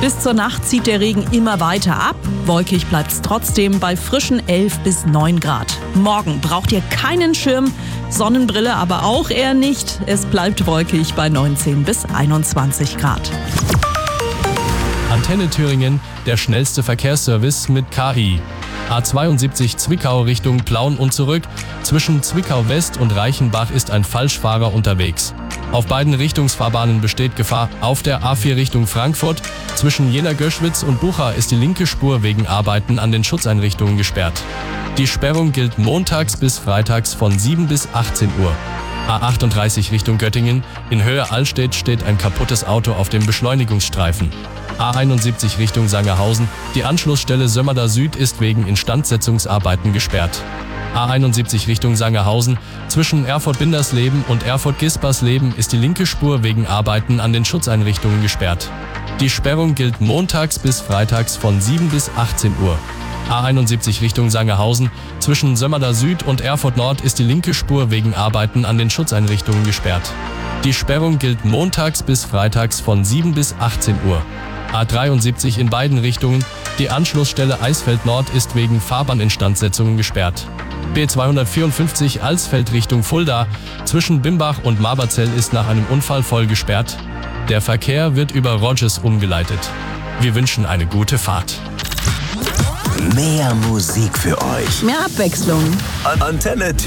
Bis zur Nacht zieht der Regen immer weiter ab. Wolkig bleibt es trotzdem bei frischen 11 bis 9 Grad. Morgen braucht ihr keinen Schirm, Sonnenbrille aber auch eher nicht. Es bleibt wolkig bei 19 bis 21 Grad. Antenne Thüringen, der schnellste Verkehrsservice mit KI. A72 Zwickau Richtung Plauen und zurück. Zwischen Zwickau West und Reichenbach ist ein Falschfahrer unterwegs. Auf beiden Richtungsfahrbahnen besteht Gefahr. Auf der A4 Richtung Frankfurt zwischen Jena-Göschwitz und Bucha ist die linke Spur wegen Arbeiten an den Schutzeinrichtungen gesperrt. Die Sperrung gilt montags bis freitags von 7 bis 18 Uhr. A38 Richtung Göttingen. In Höhe Allstedt steht ein kaputtes Auto auf dem Beschleunigungsstreifen. A71 Richtung Sangerhausen. Die Anschlussstelle Sömmerda Süd ist wegen Instandsetzungsarbeiten gesperrt. A71 Richtung Sangerhausen. Zwischen Erfurt-Bindersleben und Erfurt-Gispersleben ist die linke Spur wegen Arbeiten an den Schutzeinrichtungen gesperrt. Die Sperrung gilt montags bis freitags von 7 bis 18 Uhr. A71 Richtung Sangerhausen. Zwischen Sömmerda Süd und Erfurt Nord ist die linke Spur wegen Arbeiten an den Schutzeinrichtungen gesperrt. Die Sperrung gilt montags bis freitags von 7 bis 18 Uhr. A73 in beiden Richtungen. Die Anschlussstelle Eisfeld Nord ist wegen Fahrbahninstandsetzungen gesperrt. B254 Alsfeld Richtung Fulda. Zwischen Bimbach und Maberzell ist nach einem Unfall voll gesperrt. Der Verkehr wird über Rogers umgeleitet. Wir wünschen eine gute Fahrt. Mehr Musik für euch. Mehr Abwechslung. Antenne